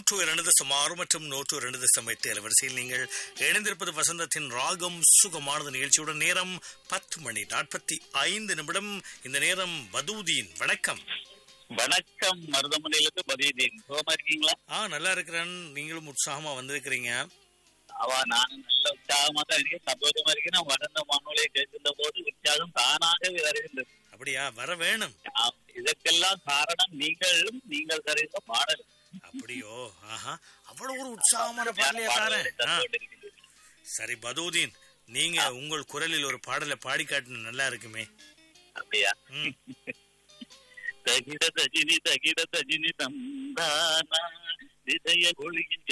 102.6 மற்றும் 102.8 அலைவரிசையில் நீங்கள் இணைந்திருப்பது வசந்தத்தின் ராகம் சுகமானது நிகழ்ச்சியுடன். நேரம் 10:45. இந்த நேரம் பதூதீன். வணக்கம். வணக்கம். மருதமலையிலிருந்து பதிதீன். சுகமா இருக்கீங்களா? நல்லா இருக்கிறேன். நீங்களும் உற்சாகமா வந்திருக்கிறீங்க. நானும் நல்ல உற்சாகமா தான் இருக்கேன், சந்தோஷமா இருக்கேன். நான் வளர்ந்த மனோலை கேட்கின்ற போது உற்சாகம் தானாகவே வருகின்றது. அப்படியா? வர வேணும். இதற்கெல்லாம் காரணம் நீங்கள் தருகின்ற பாடல். அப்படியோ? ஆஹா, அவ்வளவு ஒரு உற்சாகமான பாடலையா தாரேன். சரி பதூதீன், நீங்க உங்கள் குரலில் ஒரு பாடலை பாடி காட்டின நல்லா இருக்குமே. அப்படியா? தகிட தஜினி தந்தானா இதய ஒளியின்